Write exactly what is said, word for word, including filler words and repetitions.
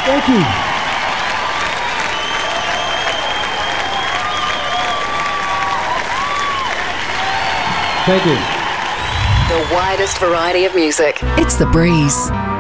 Thank you. Thank you. The widest variety of music. It's The Breeze.